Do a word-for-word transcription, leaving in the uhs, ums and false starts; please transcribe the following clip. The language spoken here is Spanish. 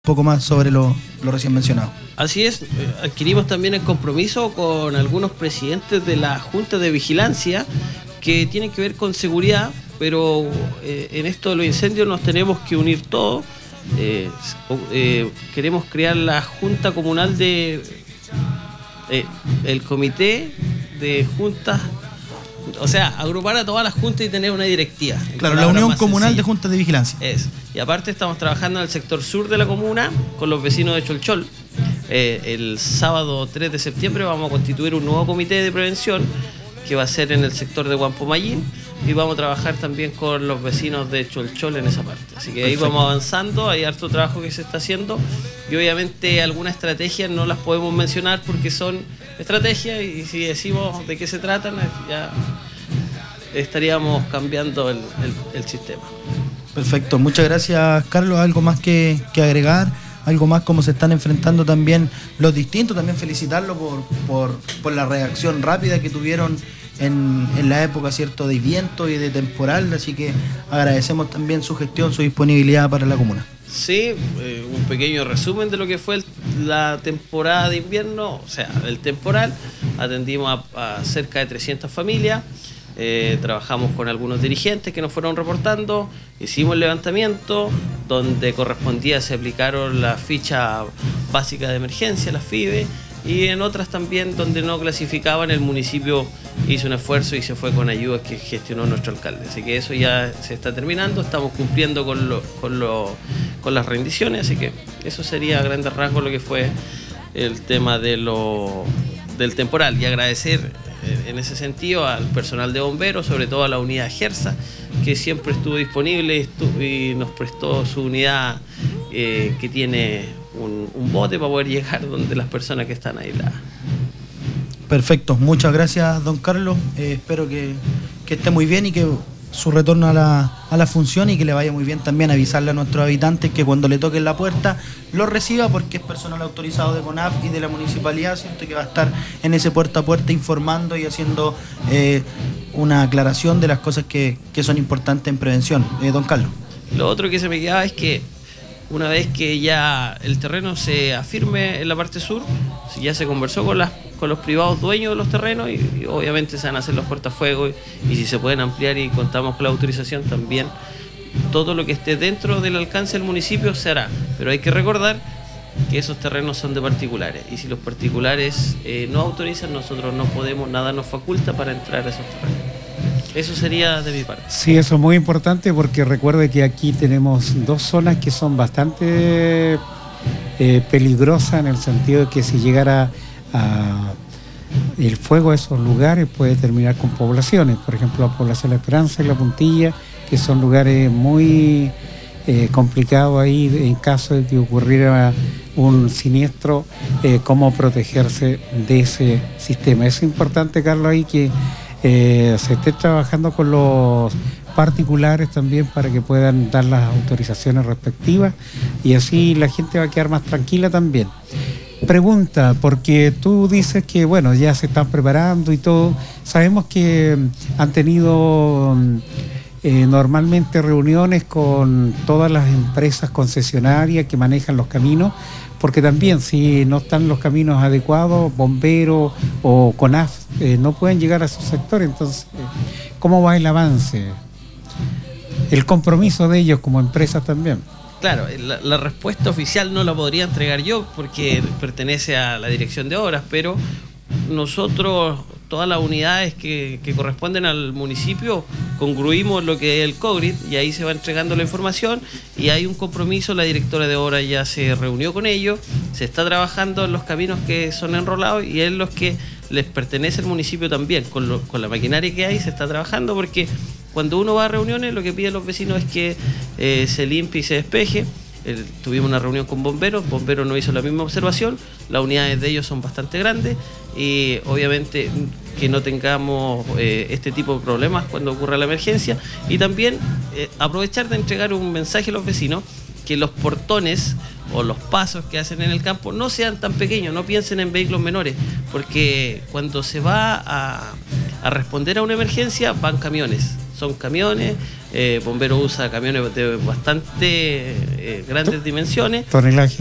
poco más sobre lo, lo recién mencionado. Así es, adquirimos también el compromiso con algunos presidentes de la Junta de Vigilancia que tienen que ver con seguridad, pero eh, en esto de los incendios nos tenemos que unir todos. Eh, eh, queremos crear la Junta Comunal de... Eh, el Comité de Juntas, o sea, agrupar a todas las juntas y tener una directiva. Claro, la Unión Comunal sencilla. de Juntas de Vigilancia. Es. Y aparte estamos trabajando en el sector sur de la comuna con los vecinos de Cholchol. Eh, el sábado tres de septiembre vamos a constituir un nuevo comité de prevención que va a ser en el sector de Huampomayín y vamos a trabajar también con los vecinos de Cholchol en esa parte. Así que Perfecto. Ahí vamos avanzando, hay harto trabajo que se está haciendo y obviamente algunas estrategias no las podemos mencionar porque son estrategias y si decimos de qué se tratan ya estaríamos cambiando el, el, el sistema. Perfecto, muchas gracias Carlos. ¿Algo más que, que agregar? Algo más cómo se están enfrentando también los distintos, también felicitarlo por, por, por la reacción rápida que tuvieron en, en la época, ¿cierto?, de viento y de temporal, así que agradecemos también su gestión, su disponibilidad para la comuna. Sí, eh, un pequeño resumen de lo que fue el, la temporada de invierno, o sea, el temporal, atendimos a, a cerca de trescientas familias. Eh, trabajamos con algunos dirigentes que nos fueron reportando, hicimos el levantamiento, donde correspondía se aplicaron la ficha básica de emergencia, la F I B E, y en otras también donde no clasificaban, el municipio hizo un esfuerzo y se fue con ayudas que gestionó nuestro alcalde. Así que eso ya se está terminando, estamos cumpliendo con, lo, con, lo, con las rendiciones, así que eso sería a grandes rasgos lo que fue el tema de lo, del temporal, y agradecer en ese sentido al personal de bomberos, sobre todo a la unidad Gersa, que siempre estuvo disponible y, estuvo, y nos prestó su unidad eh, que tiene un, un bote para poder llegar donde las personas que están aisladas. Perfecto, muchas gracias don Carlos, eh, espero que, que esté muy bien y que su retorno a la, a la función y que le vaya muy bien también. Avisarle a nuestros habitantes que cuando le toquen la puerta lo reciba, porque es personal autorizado de CONAF y de la municipalidad, ¿cierto?, que va a estar en ese puerta a puerta informando y haciendo eh, una aclaración de las cosas que, que son importantes en prevención. Eh, don Carlos. Lo otro que se me quedaba es que una vez que ya el terreno se afirme en la parte sur, si ya se conversó con, las, con los privados dueños de los terrenos y, y obviamente se van a hacer los cortafuegos y, y si se pueden ampliar y contamos con la autorización también, todo lo que esté dentro del alcance del municipio se hará. Pero hay que recordar que esos terrenos son de particulares y si los particulares eh, no autorizan, nosotros no podemos, nada nos faculta para entrar a esos terrenos. Eso sería de mi parte. Sí, eso es muy importante porque recuerde que aquí tenemos dos zonas que son bastante eh, peligrosas en el sentido de que si llegara a, el fuego a esos lugares puede terminar con poblaciones. Por ejemplo, la población de La Esperanza y La Puntilla, que son lugares muy eh, complicados ahí en caso de que ocurriera un siniestro, eh, cómo protegerse de ese sistema. Es importante, Carlos, ahí que Eh, se esté trabajando con los particulares también para que puedan dar las autorizaciones respectivas y así la gente va a quedar más tranquila también. Pregunta, porque tú dices que bueno, ya se están preparando y todo, sabemos que han tenido eh, normalmente reuniones con todas las empresas concesionarias que manejan los caminos, porque también si no están los caminos adecuados, bomberos o CONAF eh, no pueden llegar a esos sectores. Entonces, ¿cómo va el avance? El compromiso de ellos como empresas también. Claro, la, la respuesta oficial no la podría entregar yo porque pertenece a la dirección de obras, pero nosotros, todas las unidades que, que corresponden al municipio, congruimos lo que es el COGRID y ahí se va entregando la información y hay un compromiso, la directora de obra ya se reunió con ellos, se está trabajando en los caminos que son enrolados y en los que les pertenece al municipio también, con, lo, con la maquinaria que hay se está trabajando porque cuando uno va a reuniones lo que piden los vecinos es que eh, se limpie y se despeje. El, tuvimos una reunión con bomberos, bomberos no hizo la misma observación, las unidades de ellos son bastante grandes y obviamente que no tengamos eh, este tipo de problemas cuando ocurra la emergencia y también eh, aprovechar de entregar un mensaje a los vecinos que los portones o los pasos que hacen en el campo no sean tan pequeños, no piensen en vehículos menores, porque cuando se va a, a responder a una emergencia van camiones, son camiones, eh, Bomberos usa camiones de bastante eh, grandes dimensiones. Tonelaje.